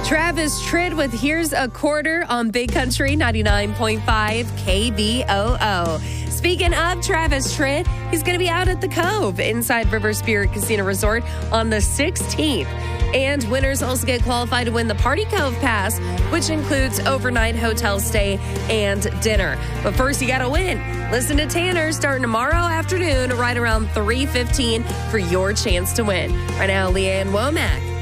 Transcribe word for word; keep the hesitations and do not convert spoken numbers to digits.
Travis Tritt with Here's a Quarter on Big Country ninety-nine point five K B O O. Speaking of Travis Tritt, he's going to be out at the Cove inside River Spirit Casino Resort on the sixteenth. And winners also get qualified to win the Party Cove Pass, which includes overnight hotel stay and dinner. But first, you got to win. Listen to Tanner starting tomorrow afternoon right around three fifteen for your chance to win. Right now, Leanne Womack.